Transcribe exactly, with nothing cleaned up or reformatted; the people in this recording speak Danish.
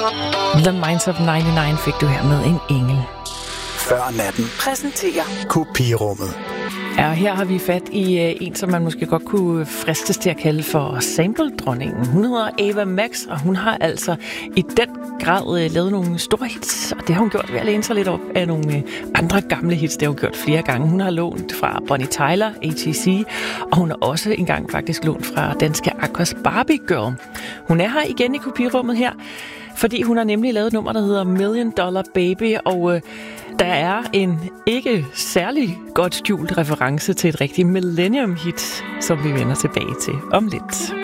The Minds of nioghalvfems fik du her med En Engel. Før natten præsenterer Kopirummet. Ja, her har vi fat i uh, en, som man måske godt kunne fristes til at kalde for sample-dronningen. Hun hedder Ava Max, og hun har altså i den grad uh, lavet nogle store hits, og det har hun gjort ved at læne sig lidt op af nogle uh, andre gamle hits. Det har hun gjort flere gange. Hun har lånt fra Bonnie Tyler, A T C, og hun har også engang faktisk lånt fra danske Aquas Barbie Girl. Hun er her igen i Kopirummet her, fordi hun har nemlig lavet et nummer, der hedder Million Dollar Baby, og øh, der er en ikke særlig godt skjult reference til et rigtigt millennium-hit, som vi vender tilbage til om lidt.